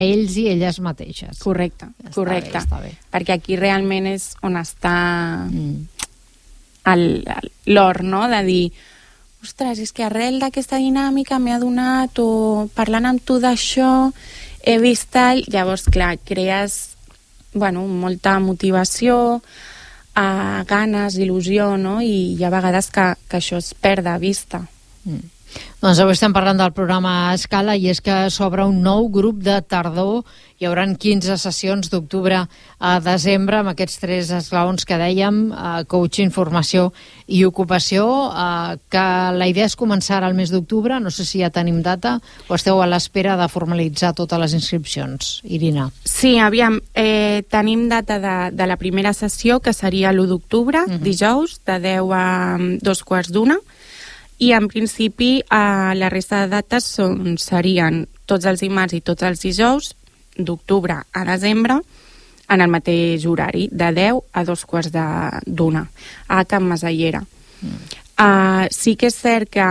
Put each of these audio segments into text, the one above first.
ells i elles mateixes. Correcte. Està bé. Perquè aquí realment és on està l'or, no? De dir, ostres, és que arrel d'aquesta dinàmica m'he adonat, o parlant amb tu d'això he vist tal. Llavors, clar, crees molta motivació, ganes, il·lusió, no? I hi ha vegades que això es perd de vista. Doncs avui estem parlant del programa Escala, i és que s'obre un nou grup de tardor. Hi haurà 15 sessions d'octubre a desembre amb aquests 3 esglaons que dèiem, coaching, formació i ocupació, que la idea és començar al mes d'octubre. No sé si ja tenim data o esteu a l'espera de formalitzar totes les inscripcions, Irina. Sí, aviam, tenim data de la primera sessió, que seria l'1 d'octubre, dijous, de 10 a 2:15. I en principi la resta de dates serien tots els dimarts i tots els dijous d'octubre a desembre en el mateix horari, de 10 a 2:15 a Can Masallera. Sí que és cert que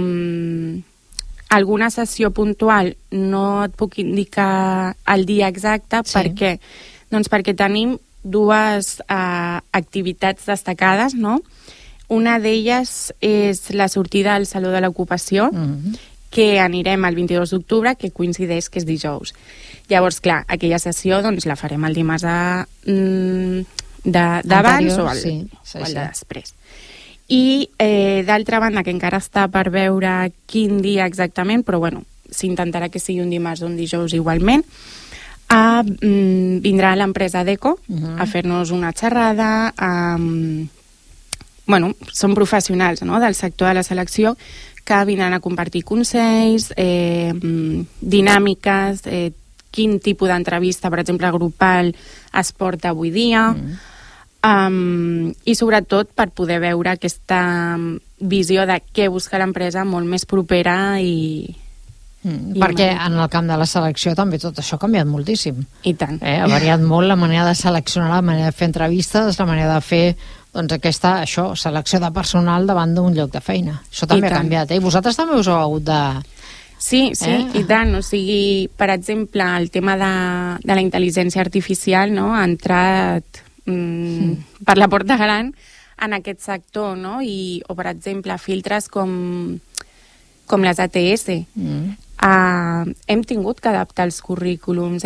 alguna sessió puntual no et puc indicar el dia exacte. Sí. Per què? Doncs perquè tenim 2 activitats destacades, no? Una d'elles és la sortida al Saló de l'Ocupació, que anirem el 22 d'octubre, que coincideix que és dijous. Llavors, clar, aquella sessió doncs, la farem el dimarts d'abans o el de després. I, d'altra banda, que encara està per veure quin dia exactament, però s'intentarà que sigui un dimarts o un dijous igualment, vindrà l'empresa Deco a fer-nos una xerrada. Són professionals, no?, del sector de la selecció, que vindran a compartir consells, dinàmiques, quin tipus d'entrevista, per exemple, grupal es porta avui dia, i sobretot per poder veure aquesta visió de què busca l'empresa molt més propera perquè en el camp de la selecció també tot això ha canviat moltíssim. I tant. Ha variat molt la manera de seleccionar, la manera de fer entrevistes, la manera de fer aquesta selecció de personal davant d'un lloc de feina. Això també ha canviat. I vosaltres també us heu hagut de... Sí, i tant. O sigui, per exemple, el tema de la intel·ligència artificial, no?, ha entrat per la porta gran en aquest sector, no? O, per exemple, filtres com les ATS. Hem tingut que adaptar els currículums,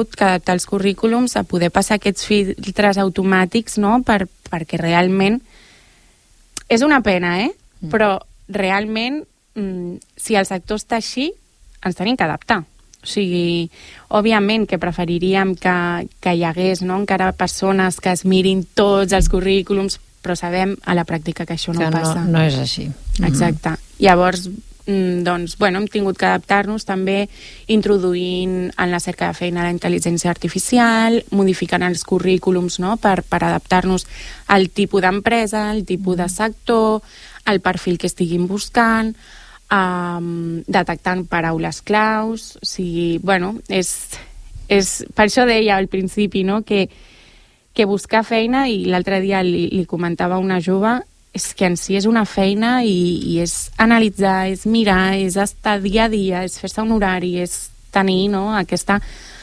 a poder passar aquests filtres automàtics, no?, perquè realment és una pena, però realment si el sector està així ens tenim que adaptar. O sigui, òbviament que preferiríem que hi hagués, no?, encara persones que es mirin tots els currículums, però sabem a la pràctica que això no passa. No és així. Exacte. Llavors, doncs, hem tingut que adaptar-nos també introduint en la cerca de feina la intel·ligència artificial, modificant els currículums, no?, per adaptar-nos al tipus d'empresa, al tipus de sector, al perfil que estiguin buscant, detectant paraules claus. O sigui, és per això deia al principi, no?, que buscar feina, i l'altre dia li comentava a una jove, és que en si és una feina i és analitzar, és mirar, és estar dia a dia, és fer-se un horari, és tenir, no?, aquesta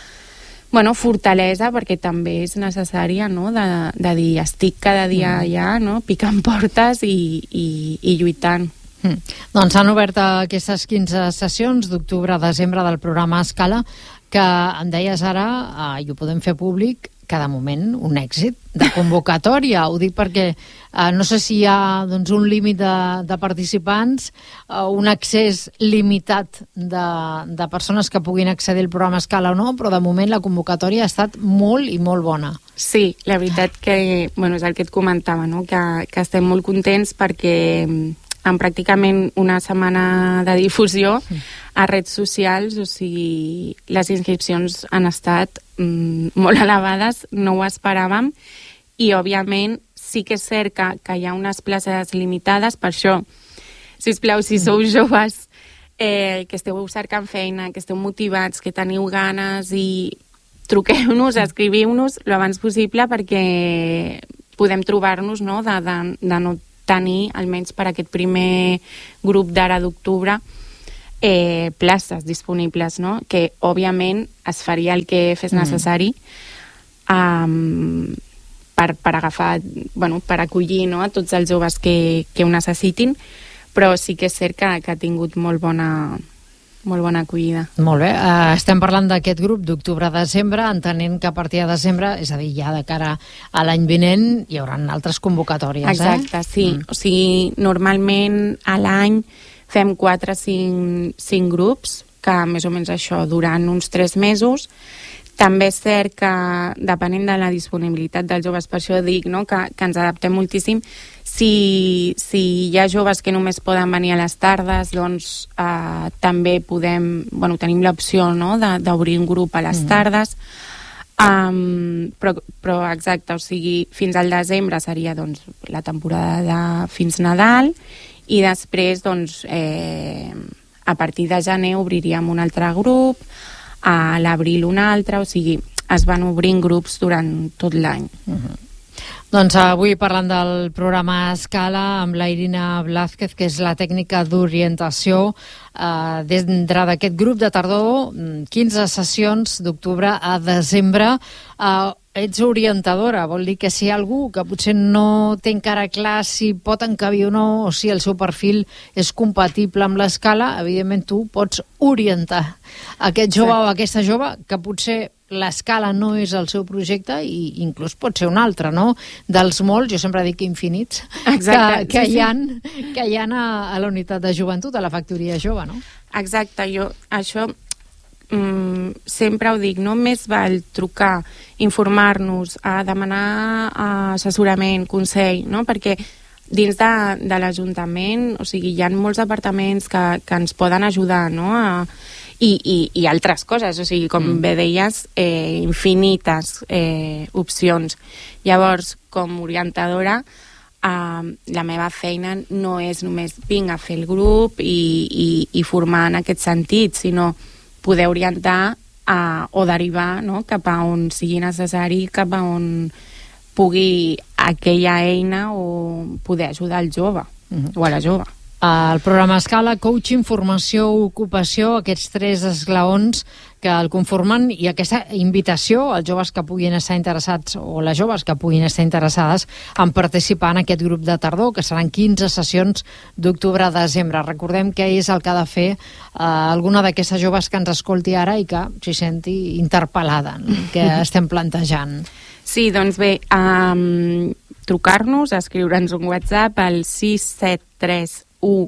fortalesa, perquè també és necessària, no?, de dir, estic cada dia allà, no?, picant portes i lluitant. Doncs s'han obert aquestes 15 sessions d'octubre a desembre del programa Escala, que em deies ara, i ho podem fer públic, que de moment un èxit de convocatòria. Ho dic perquè no sé si hi ha un límit de participants, un accés limitat de persones que puguin accedir al programa Escala o no, però de moment la convocatòria ha estat molt i molt bona. Sí, la veritat que és el que et comentava, no?, que estem molt contents perquè en pràcticament una setmana de difusió a redes socials, o sigui, les inscripcions han estat molt elevades, no ho esperàvem, i òbviament sí que és cert que hi ha unes places limitades. Per això, sisplau, si sou joves, que esteu cercant feina, que esteu motivats, que teniu ganes, i truqueu-nos, escriviu-nos l'abans possible, perquè podem trobar-nos, no?, de no tenir, almenys per aquest primer grup d'ara d'octubre, places disponibles, no? Que òbviament es faria el que fes necessari per agafar, per acollir, no, a tots els joves que ho necessitin, però sí que és cert que ha tingut molt bona acollida. Molt bé, estem parlant d'aquest grup d'octubre a desembre, entenent que a partir de desembre, és a dir, ja de cara a l'any vinent, hi haurà altres convocatòries. Exacte, sí. O sigui, normalment a l'any fem 4 o 5 grups, que més o menys això duran uns 3 mesos. També és cert que, depenent de la disponibilitat dels joves, per això dic, no, que ens adaptem moltíssim. Si hi ha joves que només poden venir a les tardes, doncs també tenim l'opció, no, d'obrir un grup a les tardes. Però exacte, o sigui, fins al desembre seria doncs, la temporada fins Nadal, i després doncs, a partir de gener obriríem un altre grup, a l'abril un altre, o sigui, es van obrint grups durant tot l'any. Doncs avui parlant del programa Escala amb la Irina Blázquez, que és la tècnica d'orientació dintre d'aquest grup de tardor, 15 sessions d'octubre a desembre. Ets orientadora, vol dir que si hi ha algú que potser no té encara clar si pot encabir o no, o si el seu perfil és compatible amb l'escala, evidentment tu pots orientar aquest jove o aquesta jove que potser l'escala no és el seu projecte i inclús pot ser un altre, no? Dels molts, jo sempre dic infinits, que hi ha a la unitat de joventut, a la factoria jove, no? Exacte, jo això sempre ho dic, no? Més val trucar, informar-nos, a demanar assessorament, consell, no? Perquè dins de l'Ajuntament, o sigui, hi ha molts departaments que ens poden ajudar, no? I altres coses, o sigui, com bé deies, infinites opcions. Llavors, com orientadora, la meva feina no és només vinc a fer el grup i formar en aquest sentit, sinó poder orientar o derivar, no?, cap a on sigui necessari, cap a on pugui aquella eina o poder ajudar el jove o a la jove. El programa Escala, coaching, formació, ocupació, aquests 3 esglaons que el conformen, i aquesta invitació als joves que puguin estar interessats o les joves que puguin estar interessades en participar en aquest grup de tardor, que seran 15 sessions d'octubre a desembre. Recordem que és el que ha de fer alguna d'aquestes joves que ens escolti ara i que s'hi senti interpel·lada, que estem plantejant. Sí, doncs bé, trucar-nos, escriure'ns un WhatsApp al 673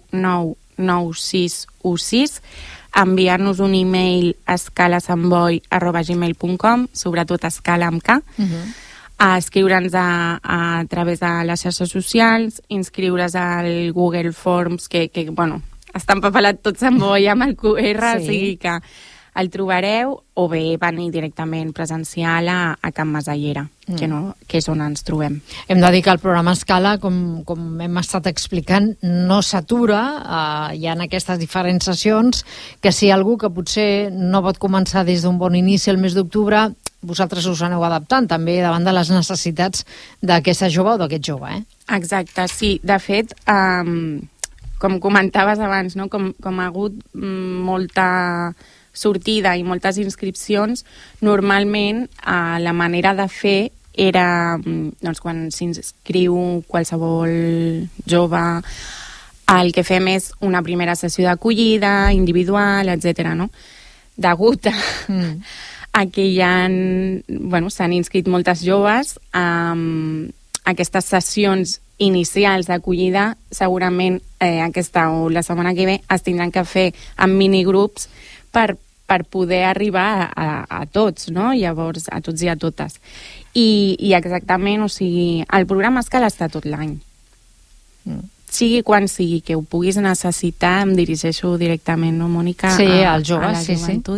199616, enviar-nos un e-mail a escalasamboy@gmail.com, sobretot escala amb K, escriure'ns a través de les xarxes socials, inscriure's al Google Forms, que està empapelat tot Sant Boi amb el QR, o sigui que el trobareu, o bé venir directament presencial a Can Masallera, que és on ens trobem. Hem de dir que el programa Escala, com hem estat explicant, no s'atura, hi ha aquestes diferents sessions, que si hi ha algú que potser no pot començar des d'un bon inici el mes d'octubre, vosaltres us aneu adaptant també davant de les necessitats d'aquesta jove o d'aquest jove, Exacte, sí. De fet, com comentaves abans, no? Com ha hagut molta sortida i moltes inscripcions, normalment la manera de fer era, doncs, quan s'inscriu qualsevol jove, el que fem és una primera sessió d'acollida, individual, etc. no? Degut a que s'han inscrit moltes joves, aquestes sessions inicials d'acollida, segurament aquesta o la setmana que ve es tindran que fer en minigrups per poder arribar a tots, no? Llavors, a tots i a totes. I exactament, o sigui, el programa Escala està tot l'any. Sigui quan sigui que ho puguis necessitar, em dirigeixo directament, no, Mònica? Sí, als joves, a la joventut.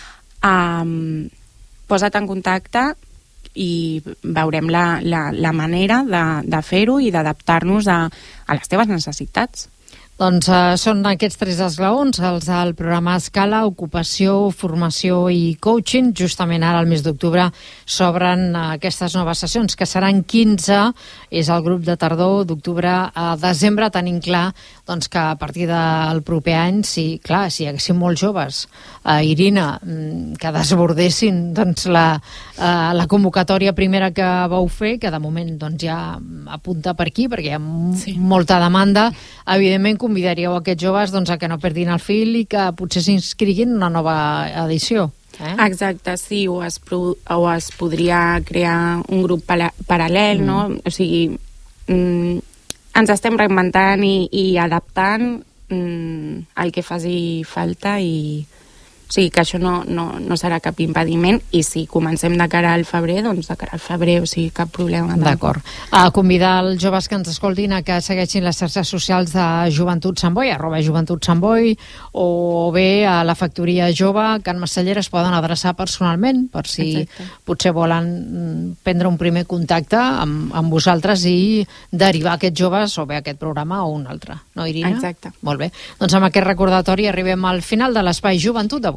Posa't en contacte i veurem la manera de fer-ho i d'adaptar-nos a les teves necessitats. Doncs són aquests 3 esglaons, els del programa Escala, ocupació, formació i coaching. Justament ara, al mes d'octubre, s'obren aquestes noves sessions, que seran 15, és el grup de tardor, d'octubre a desembre. Tenim clar doncs, que a partir del proper any, si hi haguessin molts joves, Irina, que desbordessin doncs, la convocatòria primera que vau fer, que de moment doncs, ja apunta per aquí, perquè hi ha molta demanda, evidentment convidaríeu aquests joves doncs, a que no perdin el fil i que potser s'inscriguin en una nova edició. Exacte, sí, o es podria crear un grup paral·lel, no? O sigui, ens estem reinventant i adaptant el que faci falta i o sigui que això no serà cap impediment i si comencem de cara al febrer, doncs de cara al febrer, o sigui, cap problema. D'acord. A convidar els joves que ens escoltin a que segueixin les xarxes socials de Joventut Sant Boi, @Joventut Sant Boi, o bé a la Factoria Jove, Can Massaller, es poden adreçar personalment, per si potser volen prendre un primer contacte amb vosaltres i derivar aquests joves o bé aquest programa o un altre. No, Irina? Exacte. Molt bé. Doncs amb aquest recordatori arribem al final de l'Espai Joventut d'avui.